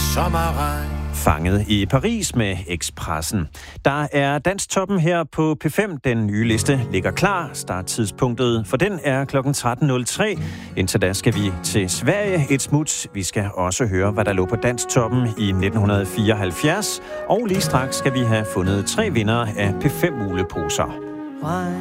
sommerregn. Fanget i Paris med Expressen. Der er Dansktoppen her på P5. Den nye liste ligger klar. Starttidspunktet for den er kl. 13.03. Indtil da skal vi til Sverige et smut. Vi skal også høre, hvad der lå på Dansktoppen i 1974. Og lige straks skal vi have fundet 3 vindere af P5-muleposer.